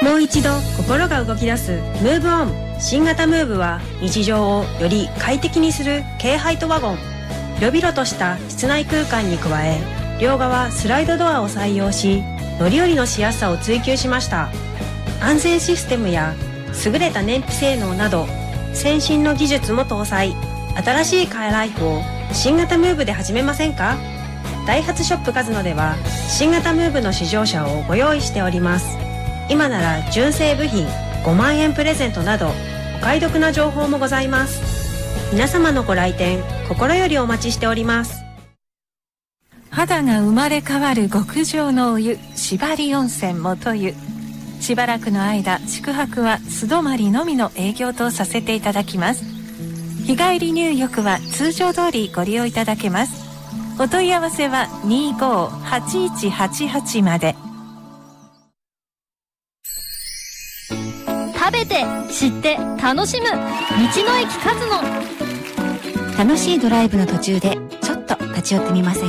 もう一度心が動き出すムーブオン。新型ムーブは日常をより快適にする軽ハイトワゴン。広々とした室内空間に加え、両側スライドドアを採用し、乗り降りのしやすさを追求しました。安全システムや優れた燃費性能など先進の技術も搭載。新しいカーライフを新型ムーブで始めませんか？ダイハツショップカズノでは新型ムーブの試乗車をご用意しております。今なら純正部品5万円プレゼントなどお買い得な情報もございます。皆様のご来店心よりお待ちしております。 肌が生まれ変わる極上のお湯、芝里温泉元湯。しばらくの間宿泊は素泊まりのみの営業とさせていただきます。日帰り入浴は通常通りご利用いただけます。お問い合わせは 25-8188 まで。 食べて知って楽しむ道の駅カズノ。 楽しいドライブの途中でちょっと立ち寄ってみません